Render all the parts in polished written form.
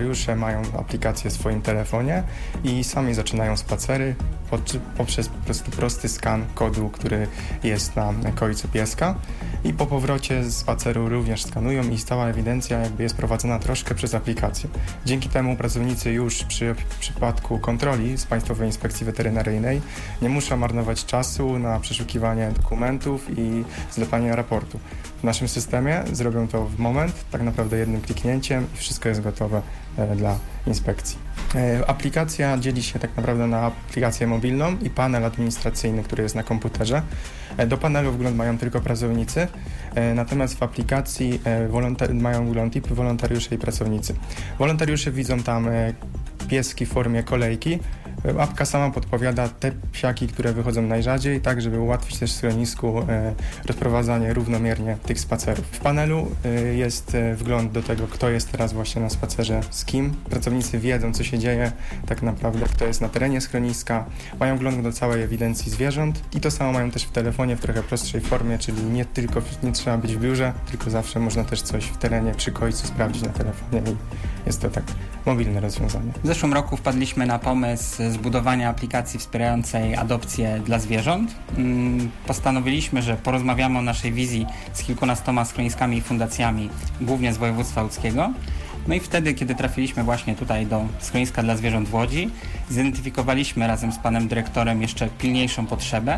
wolontariusze mają aplikację w swoim telefonie i sami zaczynają spacery poprzez po prostu prosty skan kodu, który jest na kojcu pieska i po powrocie z spaceru również skanują i stała ewidencja jakby jest prowadzona troszkę przez aplikację. Dzięki temu pracownicy już przy przypadku kontroli z Państwowej Inspekcji Weterynaryjnej nie muszą marnować czasu na przeszukiwanie dokumentów i zlepanie raportu. W naszym systemie zrobią to w moment, tak naprawdę jednym kliknięciem i wszystko jest gotowe dla inspekcji. Aplikacja dzieli się tak naprawdę na aplikację mobilną i panel administracyjny, który jest na komputerze. Do panelu wgląd mają tylko pracownicy, natomiast w aplikacji mają wgląd i wolontariusze i pracownicy. Wolontariusze widzą tam pieski w formie kolejki. Apka sama podpowiada te psiaki, które wychodzą najrzadziej, tak żeby ułatwić też w schronisku rozprowadzanie równomiernie tych spacerów. W panelu jest wgląd do tego, kto jest teraz właśnie na spacerze z kim. Pracownicy wiedzą, co się dzieje tak naprawdę, kto jest na terenie schroniska. Mają wgląd do całej ewidencji zwierząt i to samo mają też w telefonie w trochę prostszej formie, czyli nie trzeba być w biurze, tylko zawsze można też coś w terenie przy kojcu sprawdzić na telefonie i jest to tak mobilne rozwiązanie. W zeszłym roku wpadliśmy na pomysł zbudowania aplikacji wspierającej adopcję dla zwierząt. Postanowiliśmy, że porozmawiamy o naszej wizji z kilkunastoma schroniskami i fundacjami, głównie z województwa łódzkiego. No i wtedy, kiedy trafiliśmy właśnie tutaj do schroniska dla zwierząt w Łodzi, zidentyfikowaliśmy razem z panem dyrektorem jeszcze pilniejszą potrzebę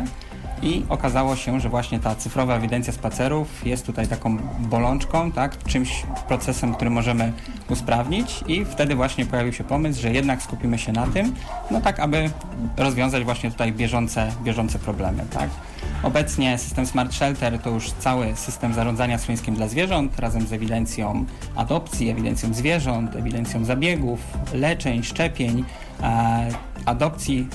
i okazało się, że właśnie ta cyfrowa ewidencja spacerów jest tutaj taką bolączką, tak, czymś procesem, który możemy usprawnić i wtedy właśnie pojawił się pomysł, że jednak skupimy się na tym, no tak, aby rozwiązać właśnie tutaj bieżące problemy, tak. Obecnie system Smart Shelter to już cały system zarządzania schroniskiem dla zwierząt razem z ewidencją adopcji, ewidencją zwierząt, ewidencją zabiegów, leczeń, szczepień, adopcji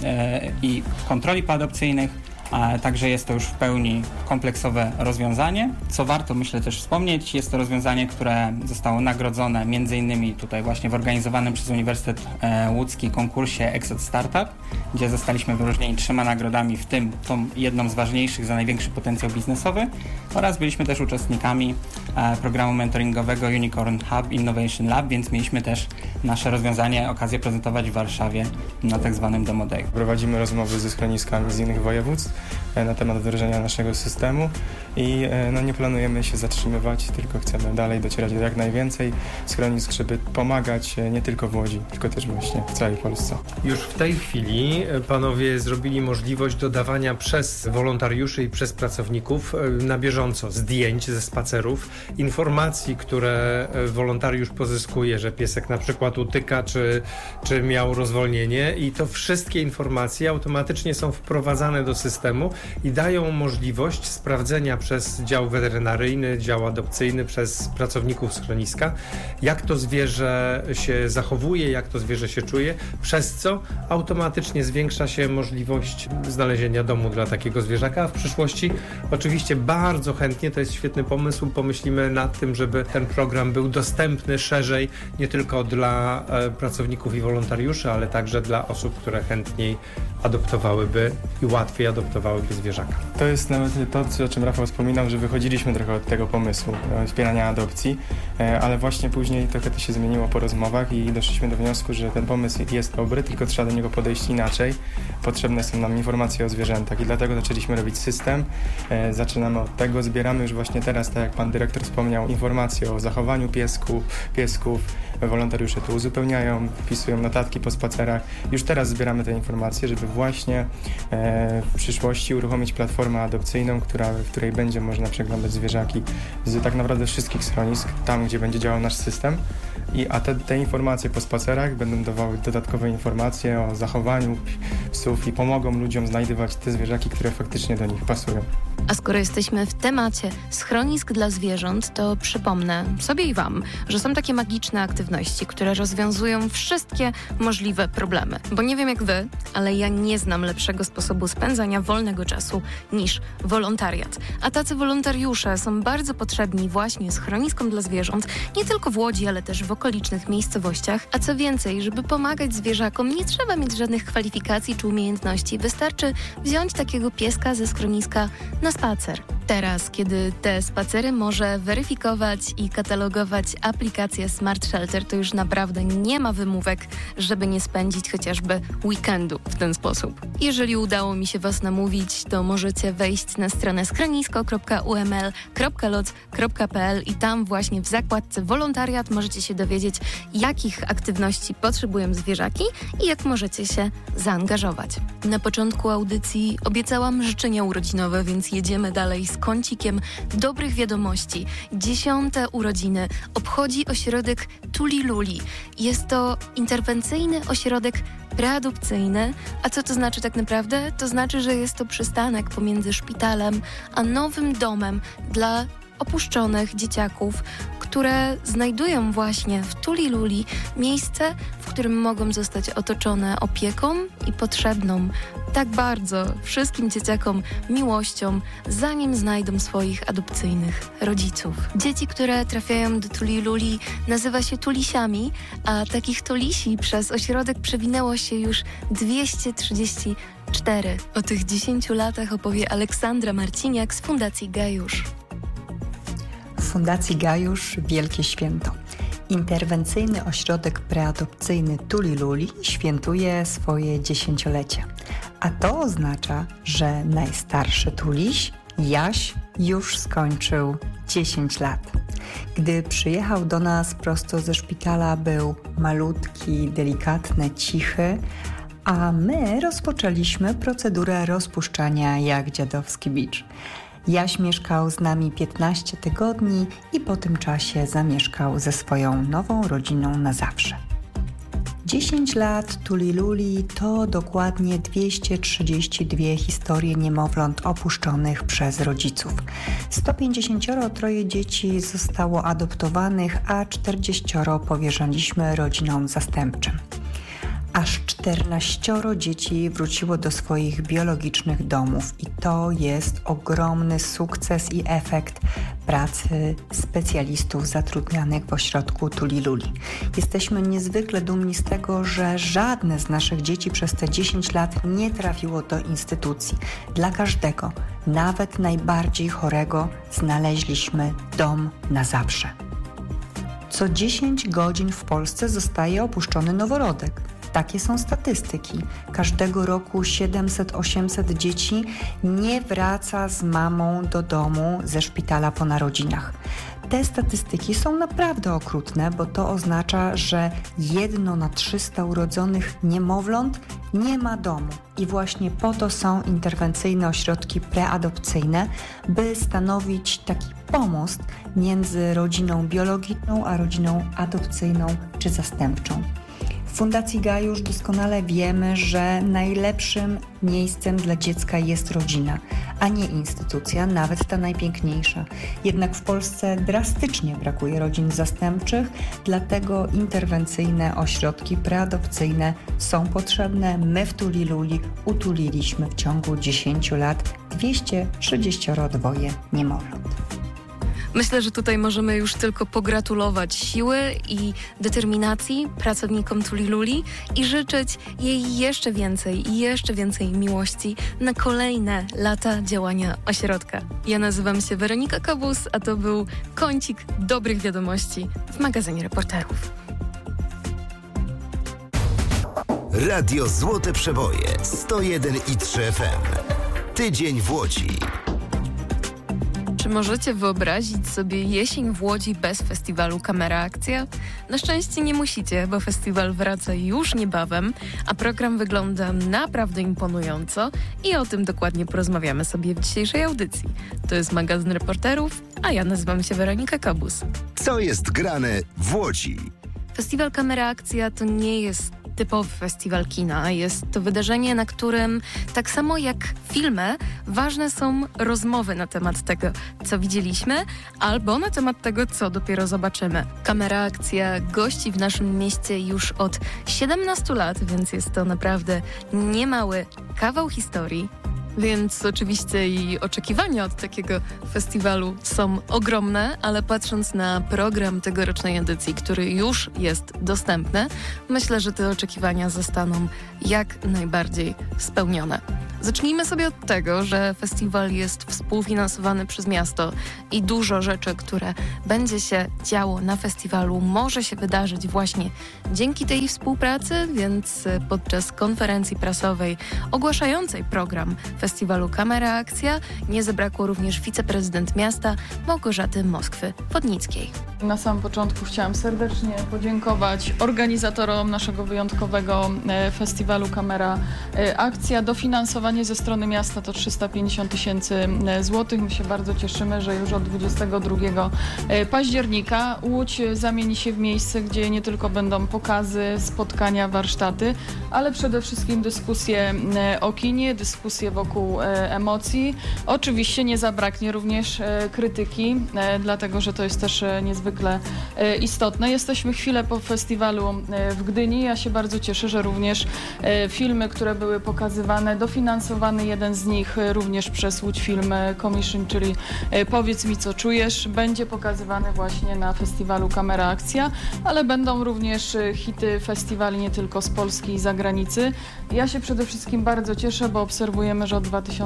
i kontroli poadopcyjnych. Także jest to już w pełni kompleksowe rozwiązanie. Co warto, myślę, też wspomnieć, jest to rozwiązanie, które zostało nagrodzone m.in. tutaj właśnie w organizowanym przez Uniwersytet Łódzki konkursie Exot Startup, gdzie zostaliśmy wyróżnieni 3 nagrodami, w tym tą jedną z ważniejszych za największy potencjał biznesowy, oraz byliśmy też uczestnikami programu mentoringowego Unicorn Hub Innovation Lab, więc mieliśmy też nasze rozwiązanie okazję prezentować w Warszawie na tak zwanym Demo Day. Prowadzimy rozmowy ze schroniskami z innych województw na temat wdrożenia naszego systemu i nie planujemy się zatrzymywać, tylko chcemy dalej docierać do jak najwięcej schronisk, żeby pomagać nie tylko w Łodzi, tylko też właśnie w całej Polsce. Już w tej chwili panowie zrobili możliwość dodawania przez wolontariuszy i przez pracowników na bieżąco zdjęć ze spacerów, informacji, które wolontariusz pozyskuje, że piesek na przykład utyka, czy miał rozwolnienie, i to wszystkie informacje automatycznie są wprowadzane do systemu i dają możliwość sprawdzenia przez dział weterynaryjny, dział adopcyjny, przez pracowników schroniska, jak to zwierzę się zachowuje, jak to zwierzę się czuje, przez co automatycznie zwiększa się możliwość znalezienia domu dla takiego zwierzaka, a w przyszłości oczywiście bardzo chętnie, to jest świetny pomysł, pomyślimy nad tym, żeby ten program był dostępny szerzej, nie tylko dla pracowników i wolontariuszy, ale także dla osób, które chętniej adoptowałyby i łatwiej adoptowałyby zwierzaka. To jest nawet to, o czym Rafał wspominał, że wychodziliśmy trochę od tego pomysłu wspierania adopcji, ale właśnie później trochę to się zmieniło po rozmowach i doszliśmy do wniosku, że ten pomysł jest dobry, tylko trzeba do niego podejść inaczej. Potrzebne są nam informacje o zwierzętach i dlatego zaczęliśmy robić system. Zaczynamy od tego, zbieramy już właśnie teraz, tak jak pan dyrektor wspomniał, informacje o zachowaniu piesków. Wolontariusze to uzupełniają, wpisują notatki po spacerach. Już teraz zbieramy te informacje, żeby właśnie w przyszłości uruchomić platformę adopcyjną, w której będzie można przeglądać zwierzaki z tak naprawdę wszystkich schronisk, tam gdzie będzie działał nasz system. A te informacje po spacerach będą dawały dodatkowe informacje o zachowaniu psów i pomogą ludziom znajdywać te zwierzaki, które faktycznie do nich pasują. A skoro jesteśmy w temacie schronisk dla zwierząt, to przypomnę sobie i wam, że są takie magiczne aktywności, które rozwiązują wszystkie możliwe problemy. Bo nie wiem jak wy, ale ja nie znam lepszego sposobu spędzania wolnego czasu niż wolontariat. A tacy wolontariusze są bardzo potrzebni właśnie schroniskom dla zwierząt, nie tylko w Łodzi, ale też w okolicznych miejscowościach. A co więcej, żeby pomagać zwierzakom, nie trzeba mieć żadnych kwalifikacji czy umiejętności. Wystarczy wziąć takiego pieska ze schroniska na spacer. Teraz, kiedy te spacery może weryfikować i katalogować aplikacja Smart Shelter, to już naprawdę nie ma wymówek, żeby nie spędzić chociażby weekendu w ten sposób. Jeżeli udało mi się Was namówić, to możecie wejść na stronę schronisko.uml.loc.pl i tam właśnie w zakładce wolontariat możecie się dowiedzieć, jakich aktywności potrzebują zwierzaki i jak możecie się zaangażować. Na początku audycji obiecałam życzenia urodzinowe, więc jedziemy dalej z kącikiem dobrych wiadomości. 10. urodziny obchodzi ośrodek Tuliluli. Jest to interwencyjny ośrodek preadopcyjny. A co to znaczy tak naprawdę? To znaczy, że jest to przystanek pomiędzy szpitalem a nowym domem dla opuszczonych dzieciaków, które znajdują właśnie w Tuliluli miejsce, w którym mogą zostać otoczone opieką i potrzebną tak bardzo wszystkim dzieciakom miłością, zanim znajdą swoich adopcyjnych rodziców. Dzieci, które trafiają do Tuliluli, nazywa się tulisiami, a takich tulisi przez ośrodek przewinęło się już 234. O tych 10 latach opowie Aleksandra Marciniak z Fundacji Gajusz. W Fundacji Gajusz wielkie święto. Interwencyjny ośrodek preadopcyjny Tuliluli świętuje swoje 10-lecie. A to oznacza, że najstarszy tuliś, Jaś, już skończył 10 lat. Gdy przyjechał do nas prosto ze szpitala, był malutki, delikatny, cichy, a my rozpoczęliśmy procedurę rozpuszczania jak dziadowski bicz. Jaś mieszkał z nami 15 tygodni i po tym czasie zamieszkał ze swoją nową rodziną na zawsze. 10 lat Tuliluli to dokładnie 232 historie niemowląt opuszczonych przez rodziców. 153 dzieci zostało adoptowanych, a 40 powierzyliśmy rodzinom zastępczym. Aż 14 dzieci wróciło do swoich biologicznych domów i to jest ogromny sukces i efekt pracy specjalistów zatrudnianych w ośrodku Tuliluli. Jesteśmy niezwykle dumni z tego, że żadne z naszych dzieci przez te 10 lat nie trafiło do instytucji. Dla każdego, nawet najbardziej chorego, znaleźliśmy dom na zawsze. Co 10 godzin w Polsce zostaje opuszczony noworodek. Takie są statystyki. Każdego roku 700-800 dzieci nie wraca z mamą do domu ze szpitala po narodzinach. Te statystyki są naprawdę okrutne, bo to oznacza, że 1 na 300 urodzonych niemowląt nie ma domu. I właśnie po to są interwencyjne ośrodki preadopcyjne, by stanowić taki pomost między rodziną biologiczną a rodziną adopcyjną czy zastępczą. W Fundacji Gajusz doskonale wiemy, że najlepszym miejscem dla dziecka jest rodzina, a nie instytucja, nawet ta najpiękniejsza. Jednak w Polsce drastycznie brakuje rodzin zastępczych, dlatego interwencyjne ośrodki preadopcyjne są potrzebne. My w Tuliluli utuliliśmy w ciągu 10 lat 232 niemowląt. Myślę, że tutaj możemy już tylko pogratulować siły i determinacji pracownikom Tuliluli i życzyć jej jeszcze więcej miłości na kolejne lata działania ośrodka. Ja nazywam się Weronika Kobus, a to był kącik dobrych wiadomości w magazynie Reporterów. Radio Złote Przeboje 101,3 FM. Tydzień w Łodzi. Czy możecie wyobrazić sobie jesień w Łodzi bez festiwalu Kamera Akcja? Na szczęście nie musicie, bo festiwal wraca już niebawem, a program wygląda naprawdę imponująco i o tym dokładnie porozmawiamy sobie w dzisiejszej audycji. To jest magazyn Reporterów, a ja nazywam się Weronika Kobus. Co jest grane w Łodzi? Festiwal Kamera Akcja to nie jest typowy festiwal kina. Jest to wydarzenie, na którym tak samo jak filmy, ważne są rozmowy na temat tego, co widzieliśmy, albo na temat tego, co dopiero zobaczymy. Kamera Akcja gości w naszym mieście już od 17 lat, więc jest to naprawdę niemały kawał historii. Więc oczywiście i oczekiwania od takiego festiwalu są ogromne, ale patrząc na program tegorocznej edycji, który już jest dostępny, myślę, że te oczekiwania zostaną jak najbardziej spełnione. Zacznijmy sobie od tego, że festiwal jest współfinansowany przez miasto i dużo rzeczy, które będzie się działo na festiwalu, może się wydarzyć właśnie dzięki tej współpracy, więc podczas konferencji prasowej ogłaszającej program festiwalu Kamera Akcja nie zabrakło również wiceprezydent miasta Małgorzaty Moskwy-Wodnickiej. Na samym początku chciałam serdecznie podziękować organizatorom naszego wyjątkowego festiwalu Kamera Akcja. Dofinansowanie ze strony miasta to 350 000 złotych. My się bardzo cieszymy, że już od 22 października Łódź zamieni się w miejsce, gdzie nie tylko będą pokazy, spotkania, warsztaty, ale przede wszystkim dyskusje o kinie, dyskusje wokół emocji. Oczywiście nie zabraknie również krytyki, dlatego że to jest też niezwykle istotne. Jesteśmy chwilę po festiwalu w Gdyni. Ja się bardzo cieszę, że również filmy, które były pokazywane, dofinansowany jeden z nich również przez Łódź Film Commission, czyli Powiedz mi, co czujesz, będzie pokazywany właśnie na festiwalu Kamera Akcja, ale będą również hity festiwali nie tylko z Polski i zagranicy. Ja się przede wszystkim bardzo cieszę, bo obserwujemy, że od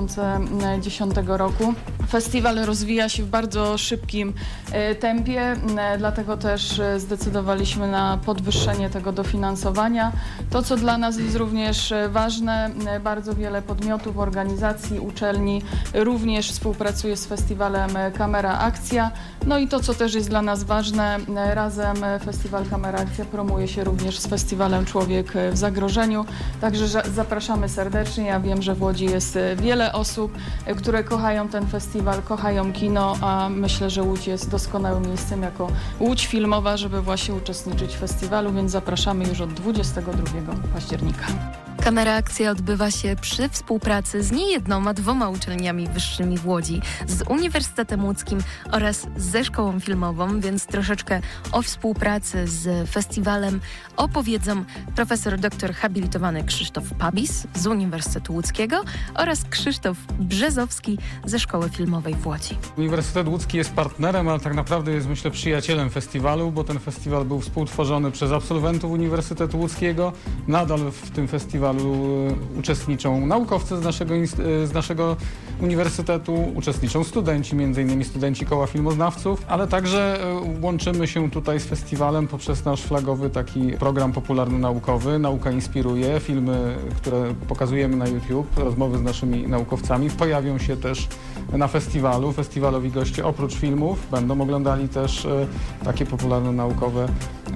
2010 roku festiwal rozwija się w bardzo szybkim tempie, dlatego też zdecydowaliśmy na podwyższenie tego dofinansowania. To, co dla nas jest również ważne, bardzo wiele podmiotów, organizacji, uczelni również współpracuje z festiwalem Kamera Akcja. No i to, co też jest dla nas ważne, razem festiwal Kamera Akcja promuje się również z festiwalem Człowiek w zagrożeniu. Także zapraszamy serdecznie. Ja wiem, że w Łodzi jest wiele osób, które kochają ten festiwal, kochają kino, a myślę, że Łódź jest doskonałym miejscem jako Łódź filmowa, żeby właśnie uczestniczyć w festiwalu, więc zapraszamy już od 22 października. Kamera Akcja odbywa się przy współpracy z nie jedną, a 2 uczelniami wyższymi w Łodzi, z Uniwersytetem Łódzkim oraz ze Szkołą Filmową, więc troszeczkę o współpracy z festiwalem opowiedzą profesor doktor habilitowany Krzysztof Pabis z Uniwersytetu Łódzkiego oraz Krzysztof Brzezowski ze Szkoły Filmowej w Łodzi. Uniwersytet Łódzki jest partnerem, ale tak naprawdę jest, myślę, przyjacielem festiwalu, bo ten festiwal był współtworzony przez absolwentów Uniwersytetu Łódzkiego. Nadal w tym festiwalu uczestniczą naukowcy z naszego uniwersytetu, uczestniczą studenci, m.in. studenci Koła Filmoznawców, ale także łączymy się tutaj z festiwalem poprzez nasz flagowy taki program popularno-naukowy. Nauka inspiruje. Filmy, które pokazujemy na YouTube, rozmowy z naszymi naukowcami pojawią się też na festiwalu. Festiwalowi goście oprócz filmów będą oglądali też takie popularno-naukowe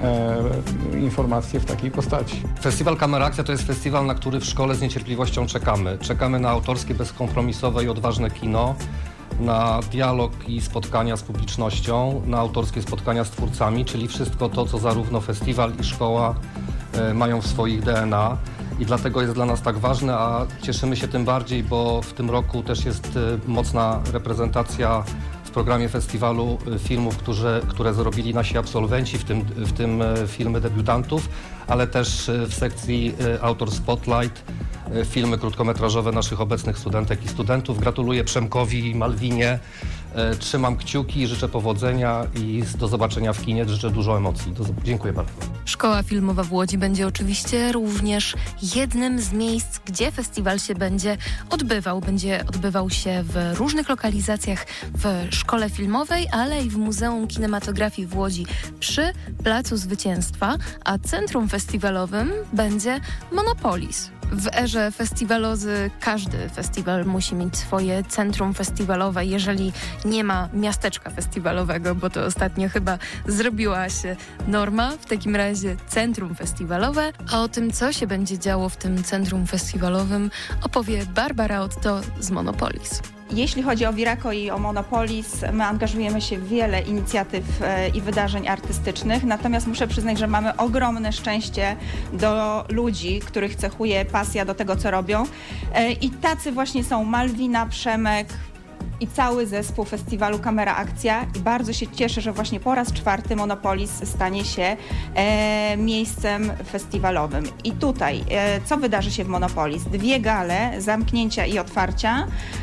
informacje w takiej postaci. Festiwal Kamera Akcja to jest festiwal, na który w szkole z niecierpliwością czekamy. Czekamy na autorskie, bezkompromisowe i odważne kino, na dialog i spotkania z publicznością, na autorskie spotkania z twórcami, czyli wszystko to, co zarówno festiwal i szkoła mają w swoich DNA. I dlatego jest dla nas tak ważne, a cieszymy się tym bardziej, bo w tym roku też jest mocna reprezentacja w programie festiwalu filmów, które zrobili nasi absolwenci, w tym filmy debiutantów, ale też w sekcji Autor Spotlight filmy krótkometrażowe naszych obecnych studentek i studentów. Gratuluję Przemkowi i Malwinie. Trzymam kciuki, życzę powodzenia i do zobaczenia w kinie. Życzę dużo emocji. Dziękuję bardzo. Szkoła Filmowa w Łodzi będzie oczywiście również jednym z miejsc, gdzie festiwal się będzie odbywał. Będzie odbywał się w różnych lokalizacjach w Szkole Filmowej, ale i w Muzeum Kinematografii w Łodzi przy Placu Zwycięstwa, a centrum festiwalowym będzie Monopolis. W erze festiwalozy każdy festiwal musi mieć swoje centrum festiwalowe, jeżeli nie ma miasteczka festiwalowego, bo to ostatnio chyba zrobiła się norma. W takim razie centrum festiwalowe, a o tym, co się będzie działo w tym centrum festiwalowym, opowie Barbara Otto z Monopolis. Jeśli chodzi o Viraco i o Monopolis, my angażujemy się w wiele inicjatyw i wydarzeń artystycznych, natomiast muszę przyznać, że mamy ogromne szczęście do ludzi, których cechuje pasja do tego, co robią. I tacy właśnie są Malwina, Przemek i cały zespół festiwalu Kamera Akcja. I bardzo się cieszę, że właśnie po raz 4 Monopolis stanie się miejscem festiwalowym. I tutaj, co wydarzy się w Monopolis? 2 gale, zamknięcia i otwarcia,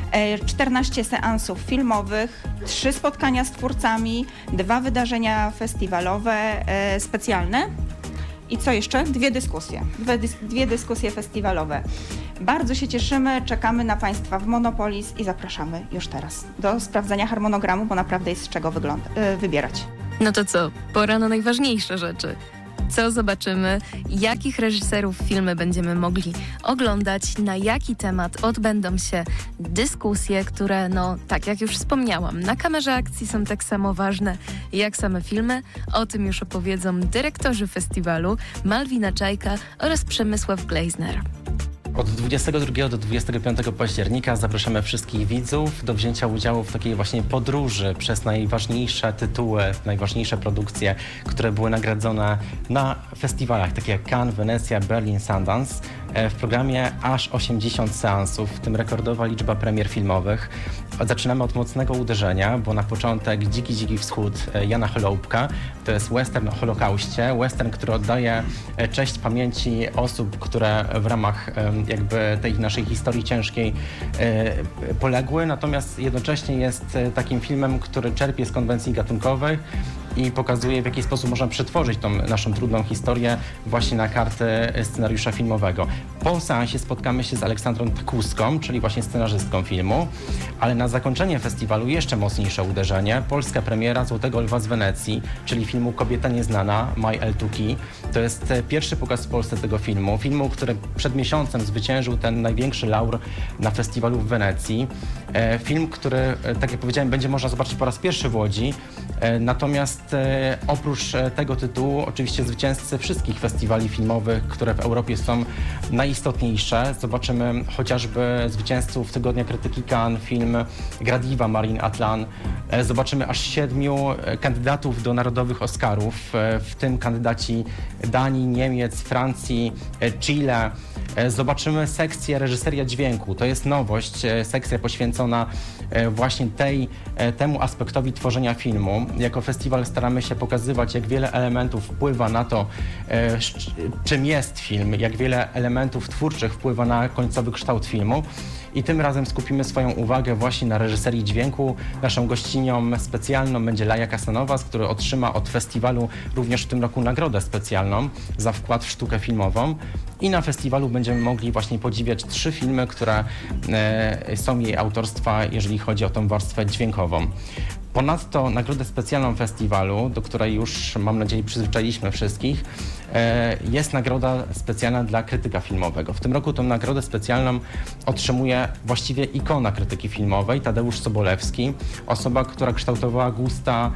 14 seansów filmowych, 3 spotkania z twórcami, 2 wydarzenia festiwalowe specjalne. I co jeszcze? 2 dyskusje. 2 dyskusje festiwalowe. Bardzo się cieszymy, czekamy na Państwa w Monopolis i zapraszamy już teraz do sprawdzenia harmonogramu, bo naprawdę jest z czego wybierać. No to co? Pora na najważniejsze rzeczy. Co zobaczymy, jakich reżyserów filmy będziemy mogli oglądać, na jaki temat odbędą się dyskusje, które, tak jak już wspomniałam, na kamerze akcji są tak samo ważne jak same filmy. O tym już opowiedzą dyrektorzy festiwalu Malwina Czajka oraz Przemysław Glejzner. Od 22 do 25 października zapraszamy wszystkich widzów do wzięcia udziału w takiej właśnie podróży przez najważniejsze tytuły, najważniejsze produkcje, które były nagradzone na festiwalach, takie jak Cannes, Wenecja, Berlin, Sundance. W programie aż 80 seansów, w tym rekordowa liczba premier filmowych. Zaczynamy od mocnego uderzenia, bo na początek Dziki Wschód Jana Holoubka. To jest western o Holokauście, western, który oddaje cześć pamięci osób, które w ramach jakby tej naszej historii ciężkiej poległy, natomiast jednocześnie jest takim filmem, który czerpie z konwencji gatunkowych i pokazuje, w jaki sposób można przetworzyć tą naszą trudną historię właśnie na karty scenariusza filmowego. Po seansie spotkamy się z Aleksandrą Tkuską, czyli właśnie scenarzystką filmu, ale na zakończenie festiwalu jeszcze mocniejsze uderzenie. Polska premiera Złotego Lwa z Wenecji, czyli filmu Kobieta Nieznana, My L2K. To jest pierwszy pokaz w Polsce tego filmu, który przed miesiącem zwyciężył ten największy laur na festiwalu w Wenecji. Film, który, tak jak powiedziałem, będzie można zobaczyć po raz pierwszy w Łodzi, natomiast oprócz tego tytułu oczywiście zwycięzcy wszystkich festiwali filmowych, które w Europie są najistotniejsze. Zobaczymy chociażby zwycięzców Tygodnia Krytyki Cannes, film Gradiva Marine Atlan. Zobaczymy aż 7 kandydatów do narodowych Oscarów, w tym kandydaci Danii, Niemiec, Francji, Chile. Zobaczymy sekcję reżyseria dźwięku. To jest nowość, sekcja poświęcona właśnie temu aspektowi tworzenia filmu. Jako festiwal staramy się pokazywać, jak wiele elementów wpływa na to, czym jest film, jak wiele elementów twórczych wpływa na końcowy kształt filmu. I tym razem skupimy swoją uwagę właśnie na reżyserii dźwięku. Naszą gościnią specjalną będzie Laja Kasanowas, który otrzyma od festiwalu również w tym roku nagrodę specjalną za wkład w sztukę filmową. I na festiwalu będziemy mogli właśnie podziwiać 3 filmy, które są jej autorstwa, jeżeli chodzi o tą warstwę dźwiękową. Ponadto nagrodę specjalną festiwalu, do której już, mam nadzieję, przyzwyczailiśmy wszystkich, jest nagroda specjalna dla krytyka filmowego. W tym roku tą nagrodę specjalną otrzymuje właściwie ikona krytyki filmowej, Tadeusz Sobolewski, osoba, która kształtowała gusta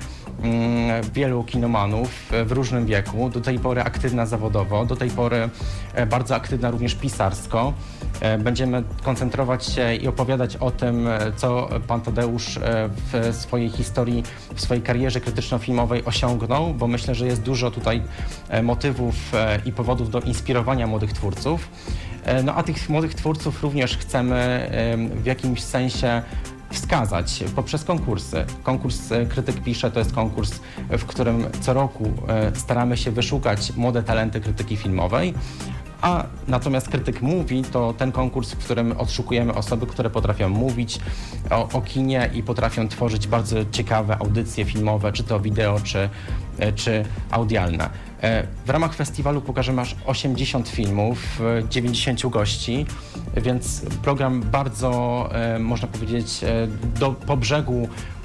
wielu kinomanów w różnym wieku, do tej pory aktywna zawodowo, do tej pory bardzo aktywna również pisarsko. Będziemy koncentrować się i opowiadać o tym, co pan Tadeusz w swojej historii, w swojej karierze krytyczno-filmowej osiągnął, bo myślę, że jest dużo tutaj motywów i powodów do inspirowania młodych twórców. No a tych młodych twórców również chcemy w jakimś sensie wskazać poprzez konkursy. Konkurs Krytyk Pisze to jest konkurs, w którym co roku staramy się wyszukać młode talenty krytyki filmowej, a natomiast Krytyk Mówi to ten konkurs, w którym odszukujemy osoby, które potrafią mówić o kinie i potrafią tworzyć bardzo ciekawe audycje filmowe, czy to wideo, czy audialne. W ramach festiwalu pokażemy aż 80 filmów, 90 gości, więc program bardzo, można powiedzieć, po brzegu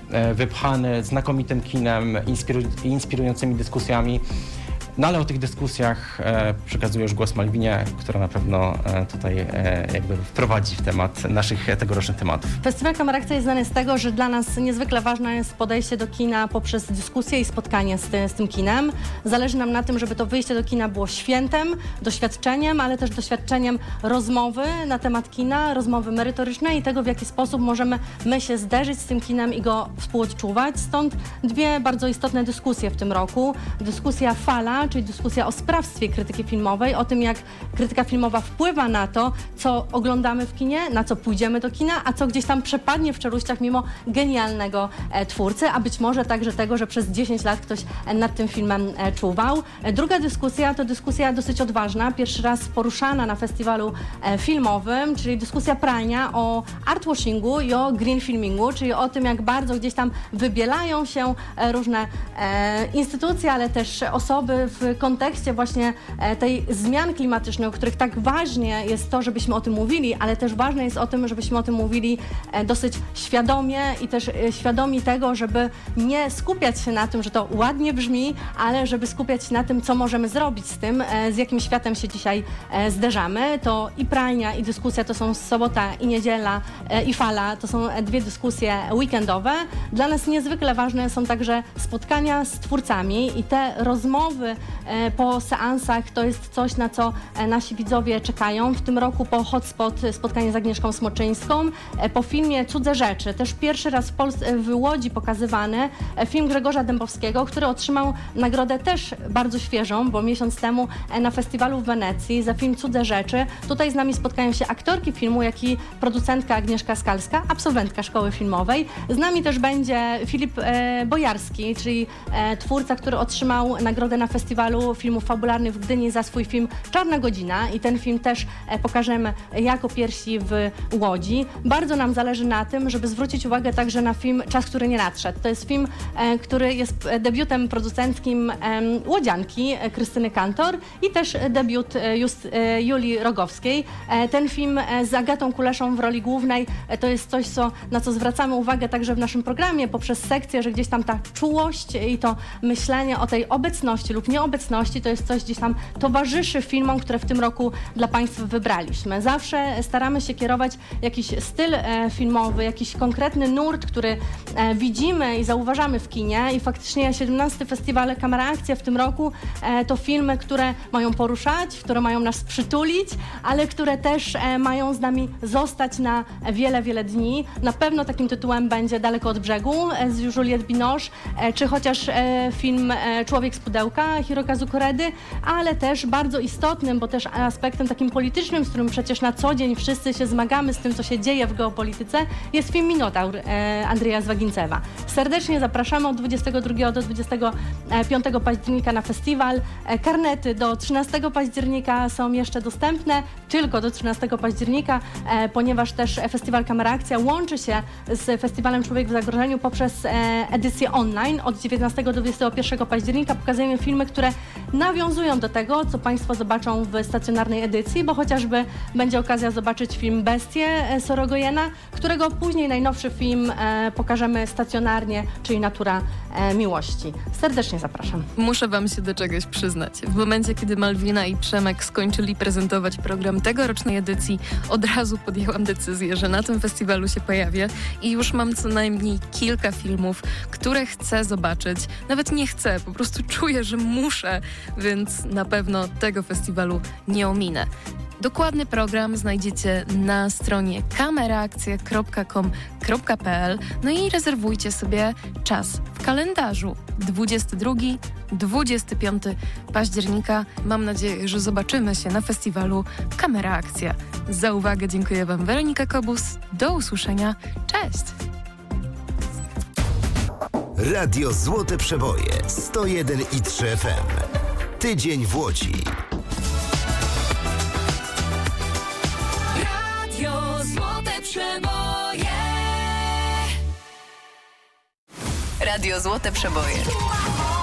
wypchany znakomitym kinem, inspirującymi dyskusjami. No ale o tych dyskusjach przekazuję już głos Malwinie, która na pewno tutaj jakby wprowadzi w temat naszych tegorocznych tematów. Festiwal Kamera Akcja jest znany z tego, że dla nas niezwykle ważne jest podejście do kina poprzez dyskusję i spotkanie z tym kinem. Zależy nam na tym, żeby to wyjście do kina było świętem, doświadczeniem, ale też doświadczeniem rozmowy na temat kina, rozmowy merytorycznej i tego, w jaki sposób możemy my się zderzyć z tym kinem i go współodczuwać. Stąd 2 bardzo istotne dyskusje w tym roku. Dyskusja Fala, czyli dyskusja o sprawstwie krytyki filmowej, o tym, jak krytyka filmowa wpływa na to, co oglądamy w kinie, na co pójdziemy do kina, a co gdzieś tam przepadnie w czeluściach mimo genialnego twórcy, a być może także tego, że przez 10 lat ktoś nad tym filmem czuwał. Druga dyskusja to dyskusja dosyć odważna, pierwszy raz poruszana na festiwalu filmowym, czyli dyskusja prania o artwashingu i o green filmingu, czyli o tym, jak bardzo gdzieś tam wybielają się różne instytucje, ale też osoby w kontekście właśnie tej zmian klimatycznych, o których tak ważnie jest to, żebyśmy o tym mówili, ale też ważne jest o tym, żebyśmy o tym mówili dosyć świadomie i też świadomi tego, żeby nie skupiać się na tym, że to ładnie brzmi, ale żeby skupiać się na tym, co możemy zrobić z tym, z jakim światem się dzisiaj zderzamy. To i pralnia, i dyskusja to są sobota i niedziela, i fala, to są dwie dyskusje weekendowe. Dla nas niezwykle ważne są także spotkania z twórcami i te rozmowy po seansach to jest coś, na co nasi widzowie czekają. W tym roku po Hotspot spotkanie z Agnieszką Smoczyńską, po filmie Cudze Rzeczy, też pierwszy raz w Łodzi pokazywany film Grzegorza Dębowskiego, który otrzymał nagrodę też bardzo świeżą, bo miesiąc temu na festiwalu w Wenecji za film Cudze Rzeczy. Tutaj z nami spotkają się aktorki filmu, jak i producentka Agnieszka Skalska, absolwentka szkoły filmowej. Z nami też będzie Filip Bojarski, czyli twórca, który otrzymał nagrodę na festiwalu filmów fabularnych w Gdyni za swój film Czarna Godzina i ten film też pokażemy jako pierwsi w Łodzi. Bardzo nam zależy na tym, żeby zwrócić uwagę także na film Czas, który nie nadszedł. To jest film, który jest debiutem producenckim łodzianki Krystyny Kantor i też debiut Julii Rogowskiej. Ten film z Agatą Kuleszą w roli głównej to jest coś, na co zwracamy uwagę także w naszym programie poprzez sekcję, że gdzieś tam ta czułość i to myślenie o tej obecności lub nieobecności to jest coś gdzieś tam towarzyszy filmom, które w tym roku dla Państwa wybraliśmy. Zawsze staramy się kierować jakiś styl filmowy, jakiś konkretny nurt, który widzimy i zauważamy w kinie i faktycznie 17. Festiwal Kamera Akcja w tym roku to filmy, które mają poruszać, które mają nas przytulić, ale które też mają z nami zostać na wiele, wiele dni. Na pewno takim tytułem będzie Daleko od brzegu z Juliette Binoche, czy chociaż film Człowiek z pudełka Hirokazu Koredy, ale też bardzo istotnym, bo też aspektem takim politycznym, z którym przecież na co dzień wszyscy się zmagamy z tym, co się dzieje w geopolityce, jest film Minotaur Andrzeja Zwagincewa. Serdecznie zapraszamy od 22 do 25 października na festiwal. Karnety do 13 października są jeszcze dostępne, tylko do 13 października, ponieważ też Festiwal Kamera Akcja łączy się z Festiwalem Człowiek w zagrożeniu poprzez edycję online. Od 19 do 21 października pokazujemy filmy, które nawiązują do tego, co Państwo zobaczą w stacjonarnej edycji, bo chociażby będzie okazja zobaczyć film Bestie Sorogojena, którego później najnowszy film pokażemy stacjonarnie, czyli Natura Miłości. Serdecznie zapraszam. Muszę Wam się do czegoś przyznać. W momencie, kiedy Malwina i Przemek skończyli prezentować program tegorocznej edycji, od razu podjęłam decyzję, że na tym festiwalu się pojawię i już mam co najmniej kilka filmów, które chcę zobaczyć. Nawet nie chcę, po prostu czuję, że muszę, więc na pewno tego festiwalu nie ominę. Dokładny program znajdziecie na stronie kameraakcja.com.pl. No i rezerwujcie sobie czas w kalendarzu. 22-25 października. Mam nadzieję, że zobaczymy się na festiwalu Kamera Akcja. Za uwagę dziękuję Wam, Weronika Kobus. Do usłyszenia. Cześć! Radio Złote Przeboje 101,3 FM. Tydzień w Łodzi. Radio Złote Przeboje. Radio Złote Przeboje.